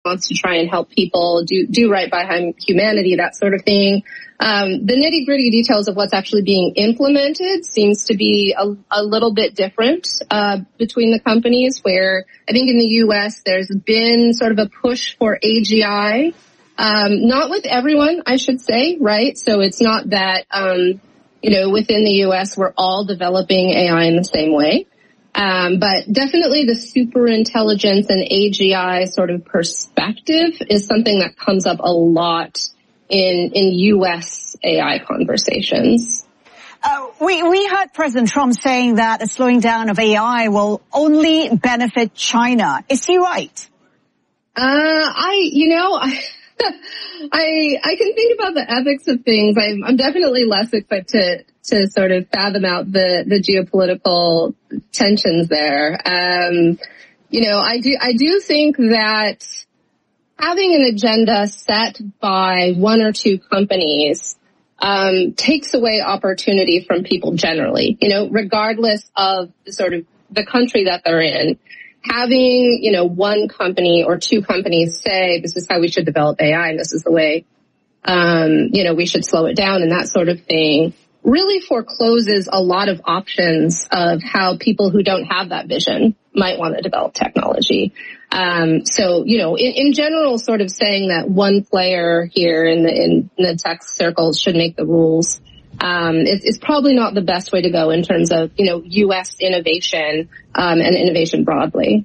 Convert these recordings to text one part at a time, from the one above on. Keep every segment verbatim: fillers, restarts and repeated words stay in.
wants to try and help people do, do right by humanity, that sort of thing. Um, the nitty gritty details of what's actually being implemented seems to be a, a little bit different, uh, between the companies, where I think in the U S there's been sort of a push for A G I. Um, not with everyone, I should say, right? So it's not that, um, you know, within the U S we're all developing A I in the same way. Um, but definitely the super intelligence and A G I sort of perspective is something that comes up a lot in, in U S A I conversations. Uh, we, we heard President Trump saying that a slowing down of A I will only benefit China. Is he right? Uh, I, you know, I, I, I can think about the ethics of things. I'm, I'm definitely less equipped to, to sort of fathom out the, the geopolitical tensions there. Um, you know, I do, I do think that having an agenda set by one or two companies, um, takes away opportunity from people generally, you know, regardless of the sort of the country that they're in. Having, you know, one company or two companies say, this is how we should develop A I and this is the way, um, you know, we should slow it down and that sort of thing really forecloses a lot of options of how people who don't have that vision might want to develop technology. Um, so, you know, in, in general, sort of saying that one player here in the, in, in the tech circles should make the rules, um, is, is probably not the best way to go in terms of, you know, U S innovation, um, and innovation broadly.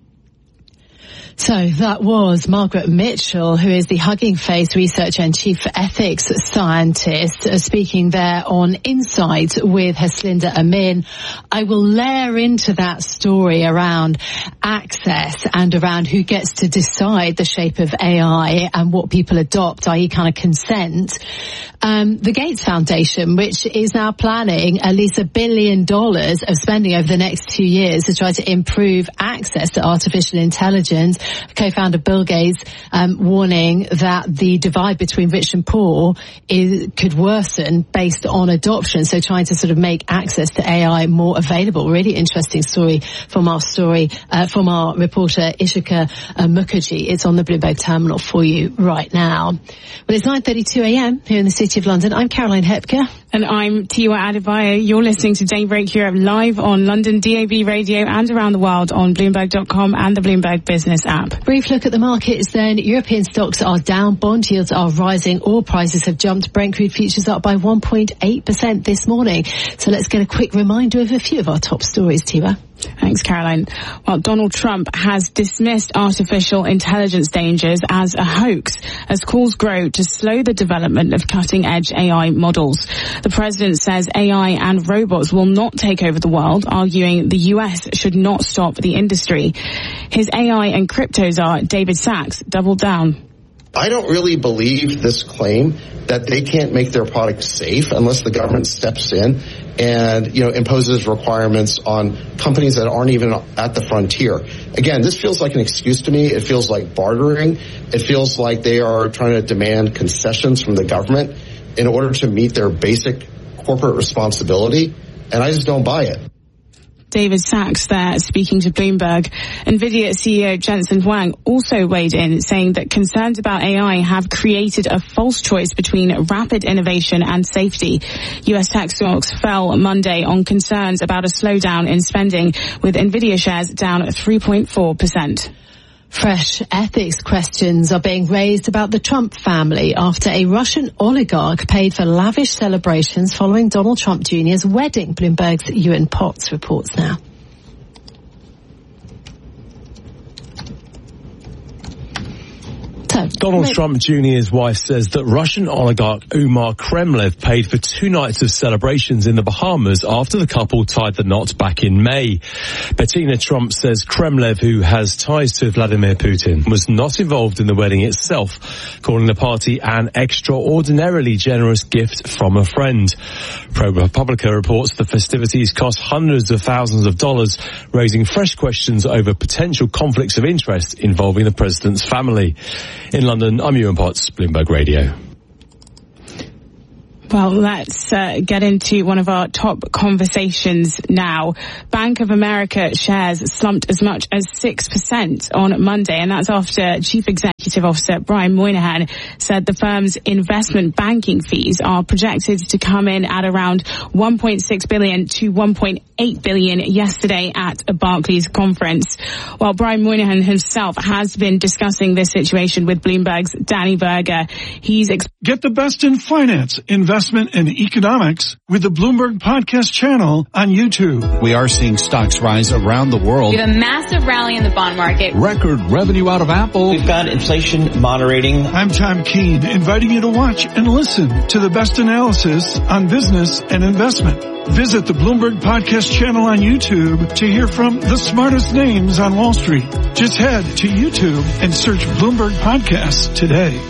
So that was Margaret Mitchell, who is the Hugging Face researcher and chief ethics scientist, uh, speaking there on Insight with Haslinda Amin. I will layer into that story around access and around who gets to decide the shape of A I and what people adopt, that is kind of consent. Um, the Gates Foundation, which is now planning at least a billion dollars of spending over the next two years to try to improve access to artificial intelligence. Co-founder Bill Gates um, warning that the divide between rich and poor is, could worsen based on adoption. So trying to sort of make access to A I more available. Really interesting story from our story uh, from our reporter Ishika uh, Mukherjee. It's on the Bloomberg terminal for you right now. Well, it's nine thirty-two a.m. here in the City of London. I'm Caroline Hepker. And I'm Tiwa Adebayo. You're listening to Daybreak Europe live on London D A B radio and around the world on Bloomberg dot com and the Bloomberg Business app. Brief look at the markets then. European stocks are down. Bond yields are rising. Oil prices have jumped. Brent crude futures up by one point eight percent this morning. So let's get a quick reminder of a few of our top stories, Tiwa. Thanks, Caroline. Well, Donald Trump has dismissed artificial intelligence dangers as a hoax as calls grow to slow the development of cutting-edge A I models. The president says A I and robots will not take over the world, arguing the U S should not stop the industry. His A I and crypto czar, David Sachs, doubled down. I don't really believe this claim that they can't make their products safe unless the government steps in and, you know, imposes requirements on companies that aren't even at the frontier. Again, this feels like an excuse to me. It feels like bartering. It feels like they are trying to demand concessions from the government in order to meet their basic corporate responsibility. And I just don't buy it. David Sachs there speaking to Bloomberg. NVIDIA C E O Jensen Huang also weighed in, saying that concerns about A I have created a false choice between rapid innovation and safety. U S tech stocks fell Monday on concerns about a slowdown in spending, with NVIDIA shares down three point four percent. Fresh ethics questions are being raised about the Trump family after a Russian oligarch paid for lavish celebrations following Donald Trump Junior's wedding. Bloomberg's Ewan Potts reports now. Donald Trump Junior's wife says that Russian oligarch Umar Kremlev paid for two nights of celebrations in the Bahamas after the couple tied the knot back in May. Bettina Trump says Kremlev, who has ties to Vladimir Putin, was not involved in the wedding itself, calling the party an extraordinarily generous gift from a friend. ProPublica reports the festivities cost hundreds of thousands of dollars, raising fresh questions over potential conflicts of interest involving the president's family. In London, I'm Ewan Potts, Bloomberg Radio. Well, let's uh, get into one of our top conversations now. Bank of America shares slumped as much as six percent on Monday, and that's after Chief Executive Officer Brian Moynihan said the firm's investment banking fees are projected to come in at around one point six billion to one point eight billion yesterday at a Barclays conference. While Brian Moynihan himself has been discussing this situation with Bloomberg's Danny Berger, he's ex- Get the best in finance, investment, and economics with the Bloomberg Podcast channel on YouTube. We are seeing stocks rise around the world. We have a massive rally in the bond market. Record revenue out of Apple. We've got inflation moderating. I'm Tom Keene, inviting you to watch and listen to the best analysis on business and investment. Visit the Bloomberg Podcast channel on YouTube to hear from the smartest names on Wall Street. Just head to YouTube and search Bloomberg Podcasts today.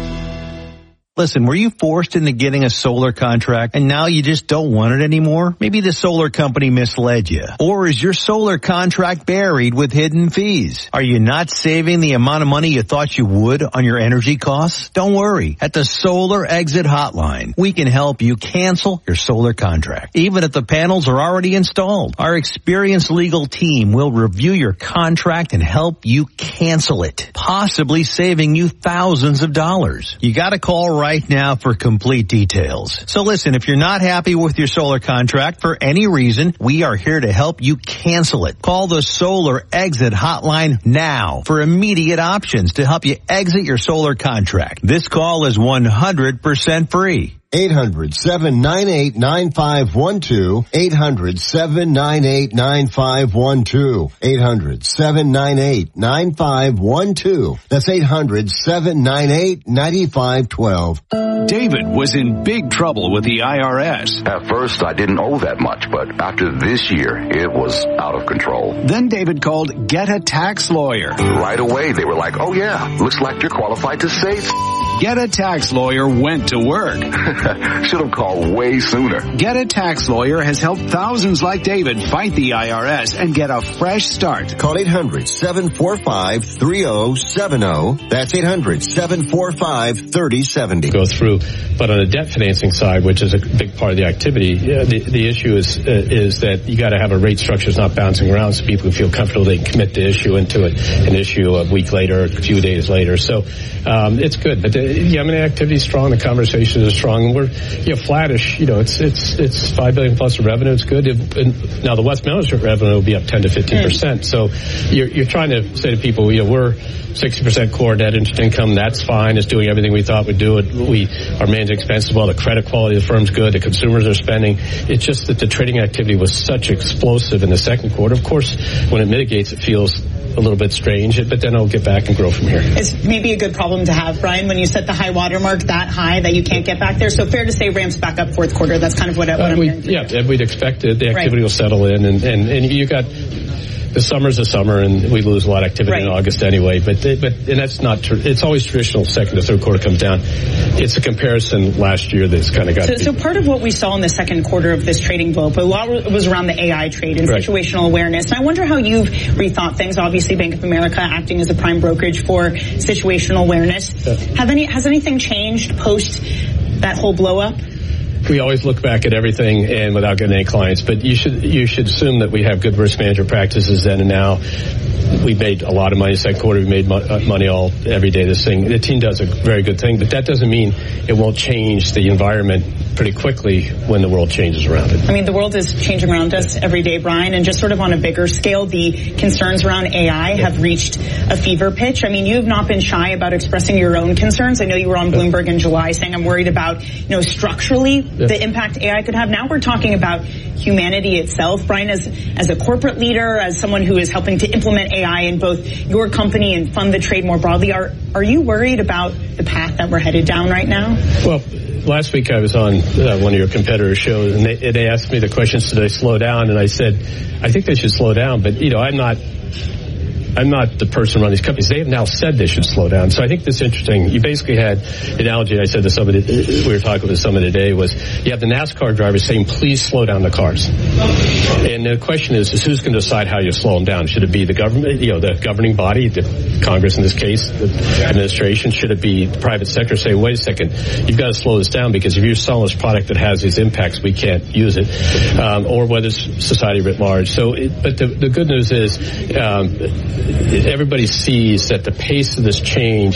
Listen, were you forced into getting a solar contract and now you just don't want it anymore? Maybe the solar company misled you. Or is your solar contract buried with hidden fees? Are you not saving the amount of money you thought you would on your energy costs? Don't worry. At the Solar Exit Hotline, we can help you cancel your solar contract, even if the panels are already installed. Our experienced legal team will review your contract and help you cancel it, possibly saving you thousands of dollars. You gotta call right Right now for complete details. So listen, if you're not happy with your solar contract for any reason, we are here to help you cancel it. Call the Solar Exit Hotline now for immediate options to help you exit your solar contract. This call is one hundred percent free. eight hundred, seven nine eight, nine five one two. eight hundred, seven nine eight, nine five one two. eight hundred, seven nine eight, nine five one two. That's eight hundred, seven nine eight, nine five one two. David was in big trouble with the I R S. At first, I didn't owe that much, but after this year, it was out of control. Then David called Get a Tax Lawyer. Right away, they were like, oh yeah, looks like you're qualified to save. Get a Tax Lawyer went to work. Should have called way sooner. Get a Tax Lawyer has helped thousands like David fight the I R S and get a fresh start. Call eight hundred, seven four five, three oh seven oh. That's eight hundred, seven four five, three oh seven oh. Go through, but on the debt financing side, which is a big part of the activity, yeah, the, the issue is uh, is that you got to have a rate structure that's not bouncing around, so people can feel comfortable they can commit to issue into it, an issue a week later, a few days later. So um, it's good, but the, yeah, I mean, the activity is strong, the conversation is strong, and we're you know flattish. You know, it's it's it's five billion plus of revenue. It's good. It, and now the West Management revenue will be up ten to fifteen percent. So you're you're trying to say to people, you know, we're sixty percent core net interest income. That's fine. It's doing everything we thought we'd do. It. We are managing expenses well. The credit quality of the firm's good. The consumers are spending. It's just that the trading activity was such explosive in the second quarter. Of course, when it mitigates, it feels a little bit strange, but then it'll get back and grow from here. It's maybe a good problem to have, Brian, when you set the high water mark that high that you can't get back there. So fair to say ramps back up fourth quarter. That's kind of what, what uh, I'm we, hearing. Yeah, we'd expect it. The activity right. will settle in, and, and, and you got the summer's a summer, and we lose a lot of activity right. in August anyway. But but and that's not true. It's always traditional. Second to third quarter comes down. It's a comparison last year that's kind of got. So, to be. so part of what we saw in the second quarter of this trading blow, but a lot was around the A I trade and right. situational awareness. And I wonder how you've rethought things. Obviously, Bank of America acting as a prime brokerage for situational awareness. Yeah. Have any has anything changed post that whole blow up? We always look back at everything and without getting any clients, but you should you should assume that we have good risk management practices then and now. We made a lot of money second quarter. We made mo- money all every day. This thing, the team does a very good thing, but that doesn't mean it won't change the environment pretty quickly when the world changes around it. I mean, the world is changing around us every day, Brian, and just sort of on a bigger scale, the concerns around A I yeah. have reached a fever pitch. I mean, you have not been shy about expressing your own concerns. I know you were on Bloomberg in July saying, I'm worried about, you know, structurally yeah. the impact A I could have. Now we're talking about humanity itself. Brian, as as a corporate leader, as someone who is helping to implement A I in both your company and fund the trade more broadly, are are you worried about the path that we're headed down right now? Well, last week I was on uh, one of your competitors' shows, and they, and they asked me the question, should they slow down? And I said, I think they should slow down, but, you know, I'm not... I'm not the person running these companies. They have now said they should slow down. So I think this is interesting. You basically had the analogy I said to somebody, we were talking with someone today, was you have the NASCAR drivers saying, please slow down the cars. And the question is, is who's going to decide how you slow them down? Should it be the government, you know, the governing body, the Congress in this case, the administration? Should it be the private sector? Say, wait a second, you've got to slow this down because if you're selling this product that has these impacts, we can't use it. Um, or whether it's society writ large. So, it, but the, the good news is um, everybody sees that the pace of this change